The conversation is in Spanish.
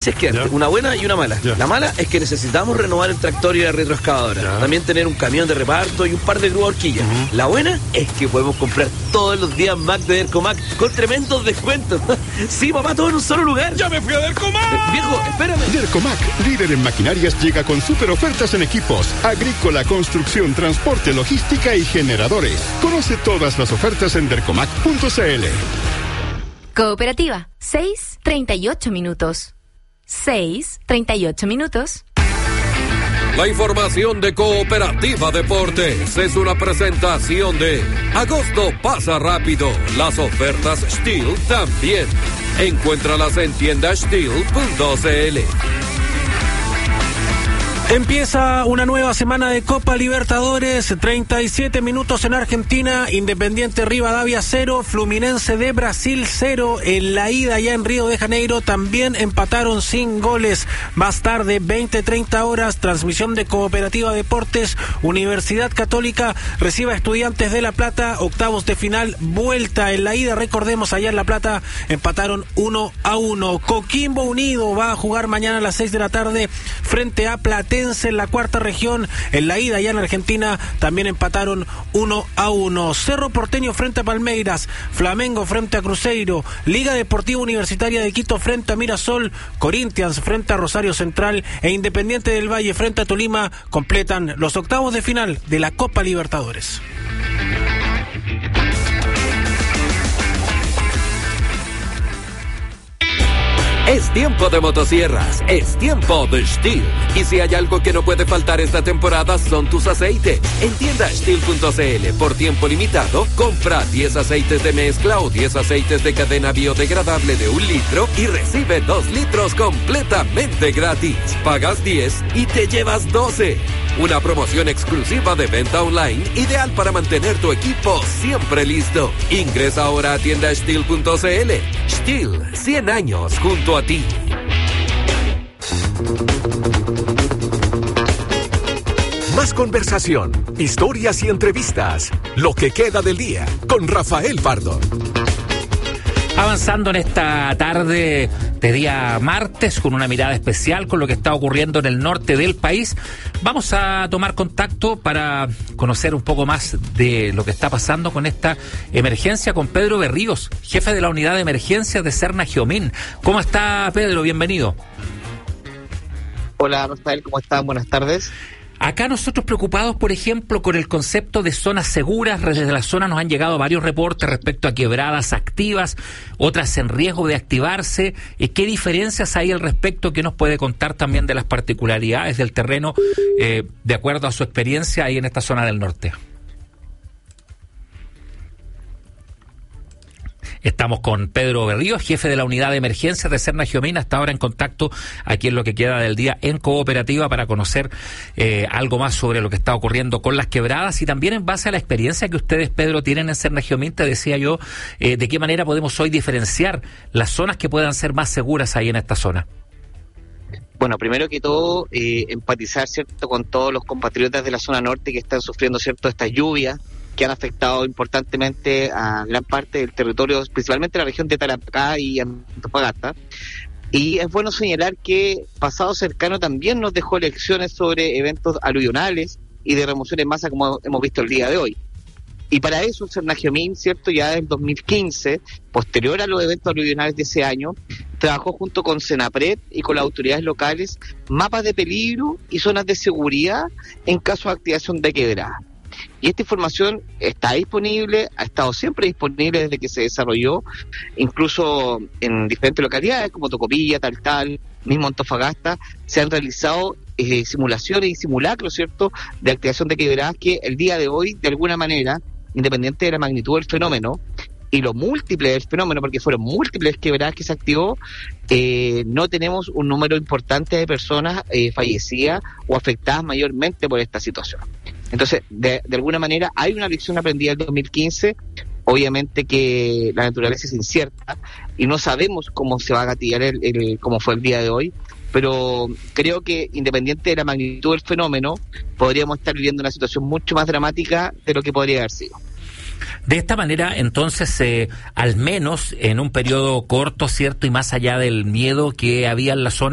Es que una buena y una mala. La mala es que necesitamos renovar el tractor y la retroexcavadora. También tener un camión de reparto y un par de grúas horquillas. La buena es que podemos comprar todos los días Mac de Dercomac con tremendos descuentos. Sí, papá, todo en un solo lugar. ¡Ya me fui a Dercomac! Viejo, espérame. Dercomac, líder en maquinarias, llega con super ofertas en equipos, agrícola, construcción, transporte, logística y generadores. Conoce todas las ofertas en dercomac.cl. Cooperativa, 6:38 minutos. 6:38 minutos. La información de Cooperativa Deportes es una presentación de Agosto pasa rápido. Las ofertas Steel también. Encuéntralas en tiendasteel.cl. Empieza una nueva semana de Copa Libertadores, 37 minutos en Argentina, Independiente Rivadavia 0, Fluminense de Brasil 0, en la ida ya en Río de Janeiro también empataron sin goles. Más tarde, 20:30 horas, transmisión de Cooperativa Deportes, Universidad Católica recibe a Estudiantes de La Plata, octavos de final, vuelta en la ida, recordemos allá en La Plata empataron 1-1. Coquimbo Unido va a jugar mañana a las 6 de la tarde frente a Platense en la cuarta región. En la ida allá en Argentina también empataron 1-1. Cerro Porteño frente a Palmeiras, Flamengo frente a Cruzeiro, Liga Deportiva Universitaria de Quito frente a Mirasol, Corinthians frente a Rosario Central e Independiente del Valle frente a Tolima completan los octavos de final de la Copa Libertadores. Es tiempo de motosierras, es tiempo de Steel. Y si hay algo que no puede faltar esta temporada son tus aceites. En tiendasteel.cl, por tiempo limitado, compra 10 aceites de mezcla o 10 aceites de cadena biodegradable de 1 litro y recibe 2 litros completamente gratis. Pagas 10 y te llevas 12. Una promoción exclusiva de venta online, ideal para mantener tu equipo siempre listo. Ingresa ahora a tiendasteel.cl. Steel, 100 años junto a ti. Más conversación, historias y entrevistas. Lo que queda del día con Rafael Pardo. Avanzando en esta tarde de día martes con una mirada especial con lo que está ocurriendo en el norte del país, vamos a tomar contacto para conocer un poco más de lo que está pasando con esta emergencia con Pedro Berríos, jefe de la unidad de emergencias de Serna Geomín. ¿Cómo está, Pedro? Bienvenido. Hola, Rafael, ¿cómo están? Buenas tardes. Acá nosotros preocupados, por ejemplo, con el concepto de zonas seguras. Desde la zona nos han llegado varios reportes respecto a quebradas activas, otras en riesgo de activarse. ¿Qué diferencias hay al respecto? ¿Qué nos puede contar también de las particularidades del terreno de acuerdo a su experiencia ahí en esta zona del norte? Estamos con Pedro Berríos, jefe de la unidad de emergencias de Serna Geomín, hasta ahora en contacto aquí en lo que queda del día en Cooperativa para conocer algo más sobre lo que está ocurriendo con las quebradas y también en base a la experiencia que ustedes, Pedro, tienen en Serna Geomín. Te decía yo, de qué manera podemos hoy diferenciar las zonas que puedan ser más seguras ahí en esta zona. Bueno, primero que todo, empatizar, ¿cierto?, con todos los compatriotas de la zona norte que están sufriendo, ¿cierto?, estas lluvias que han afectado importantemente a gran parte del territorio, principalmente la región de Tarapacá y Antofagasta. Y es bueno señalar que pasado cercano también nos dejó lecciones sobre eventos aluvionales y de remoción en masa como hemos visto el día de hoy. Y para eso Serna Geomín, ¿cierto?, ya desde el 2015, posterior a los eventos aluvionales de ese año, trabajó junto con Senapred y con las autoridades locales mapas de peligro y zonas de seguridad en caso de activación de quebrada. Y esta información está disponible, ha estado siempre disponible desde que se desarrolló, incluso en diferentes localidades como Tocopilla, Taltal, mismo Antofagasta, se han realizado simulaciones y simulacros, ¿cierto?, de activación de quebradas que el día de hoy, de alguna manera, independiente de la magnitud del fenómeno y lo múltiple del fenómeno, porque fueron múltiples quebradas que se activó, no tenemos un número importante de personas fallecidas o afectadas mayormente por esta situación. Entonces, de alguna manera, hay una lección aprendida del 2015. Obviamente que la naturaleza es incierta y no sabemos cómo se va a gatillar cómo fue el día de hoy, pero creo que independiente de la magnitud del fenómeno, podríamos estar viviendo una situación mucho más dramática de lo que podría haber sido. De esta manera, entonces, al menos en un periodo corto, ¿cierto?, y más allá del miedo que había en la zona,